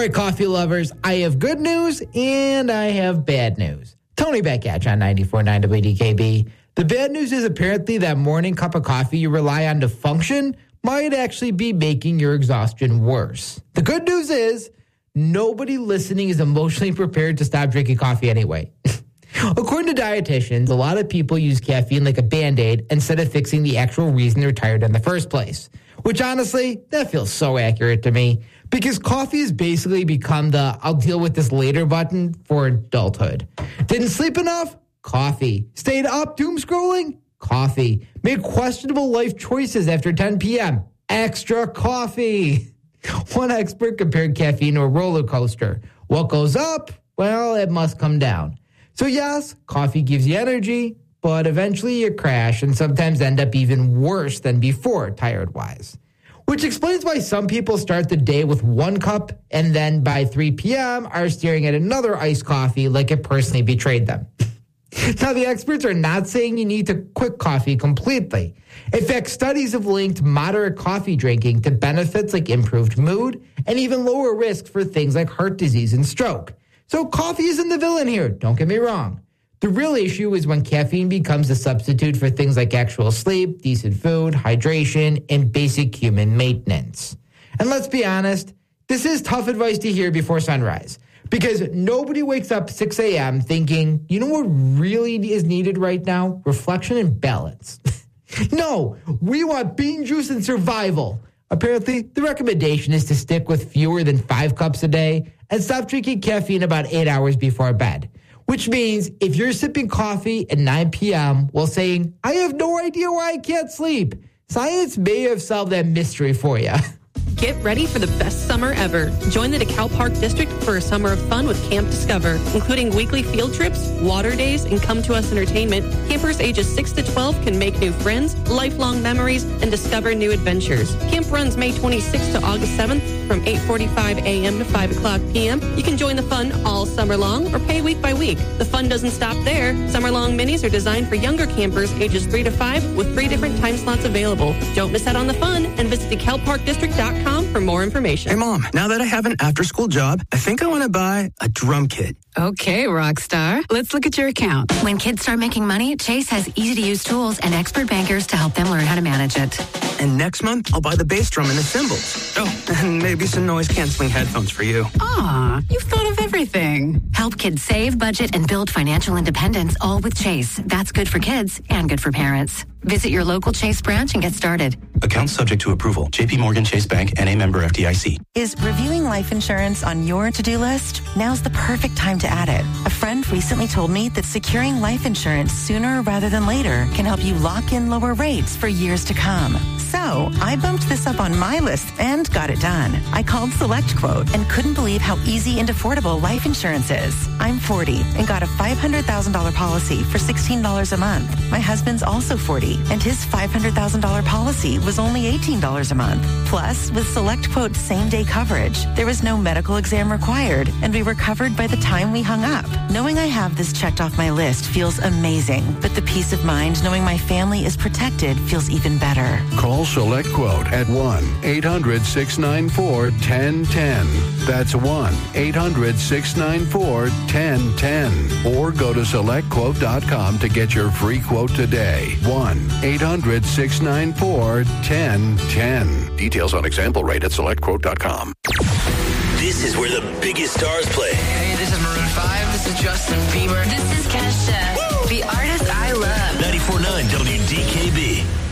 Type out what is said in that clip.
right, coffee lovers, I have good news and I have bad news. Tony back at you on 94.9 WDKB. The bad news is apparently that morning cup of coffee you rely on to function might actually be making your exhaustion worse. The good news is nobody listening is emotionally prepared to stop drinking coffee anyway. According to dietitians, a lot of people use caffeine like a Band-Aid instead of fixing the actual reason they're tired in the first place. Which honestly, that feels so accurate to me. Because coffee has basically become the I'll deal with this later button for adulthood. Didn't sleep enough? Coffee. Stayed up doom scrolling? Coffee. Made questionable life choices after 10 p.m. Extra coffee. One expert compared caffeine to a roller coaster. What goes up? Well, it must come down. So yes, coffee gives you energy, but eventually you crash and sometimes end up even worse than before, tired-wise. Which explains why some people start the day with one cup and then by 3 p.m. are staring at another iced coffee like it personally betrayed them. Now, the experts are not saying you need to quit coffee completely. In fact, studies have linked moderate coffee drinking to benefits like improved mood and even lower risk for things like heart disease and stroke. So coffee isn't the villain here, don't get me wrong. The real issue is when caffeine becomes a substitute for things like actual sleep, decent food, hydration, and basic human maintenance. And let's be honest, this is tough advice to hear before sunrise. Because nobody wakes up 6 a.m. thinking, you know what really is needed right now? Reflection and balance. No, we want bean juice and survival. Apparently, the recommendation is to stick with fewer than 5 cups a day and stop drinking caffeine about 8 hours before bed. Which means if you're sipping coffee at 9 p.m. while saying, I have no idea why I can't sleep, science may have solved that mystery for you. Get ready for the best summer ever. Join the DeKalb Park District for a summer of fun with Camp Discover, including weekly field trips, water days, and Come To Us entertainment. Campers ages 6 to 12 can make new friends, lifelong memories, and discover new adventures. Camp runs May 26th to August 7th from 8:45 a.m. to 5 o'clock p.m. You can join the fun all summer long or pay week by week. The fun doesn't stop there. Summer-long minis are designed for younger campers ages 3 to 5 with 3 different time slots available. Don't miss out on the fun and visit DeKalbParkDistrict.com for more information. Hey, Mom, now that I have an after-school job, I think I want to buy a drum kit. Okay, rock star. Let's look at your account. When kids start making money, Chase has easy-to-use tools and expert bankers to help them learn how to manage it. And next month, I'll buy the bass drum and the cymbals. Oh, and maybe some noise-canceling headphones for you. Aw, you've thought of everything. Help kids save, budget, and build financial independence, all with Chase. That's good for kids and good for parents. Visit your local Chase branch and get started. Account subject to approval. J.P. Morgan Chase Bank, N.A. member FDIC. Is reviewing life insurance on your to-do list? Now's the perfect time to add it. A friend recently told me that securing life insurance sooner rather than later can help you lock in lower rates for years to come. So I bumped this up on my list and got it done. I called SelectQuote and couldn't believe how easy and affordable life insurance is. I'm 40 and got a $500,000 policy for $16 a month. My husband's also 40 and his $500,000 policy was only $18 a month. Plus, with SelectQuote same-day coverage, there was no medical exam required and we were covered by the time we hung up. Knowing I have this checked off my list feels amazing, but the peace of mind knowing my family is protected feels even better. Call SelectQuote at 1-800-694-1010. That's 1-800-694-1010. Or go to SelectQuote.com to get your free quote today. 1-800-694-1010. Details on example rate at SelectQuote.com. This is where the biggest stars play. Hey, this is Maroon 5. This is Justin Bieber. This is Kesha. Woo! The artist I love. 94.9 WDKB.